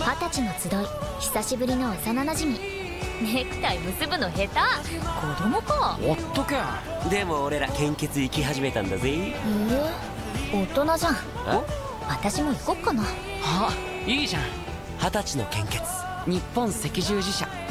20歳の集い、久しぶりの幼なじみ。ネクタイ結ぶの下手。子供か。 おっとけ。 でも俺ら献血行き始めたんだぜ。 大人じゃん。私も行こっかな。 あ、いいじゃん。 20歳の献血。 日本赤十字社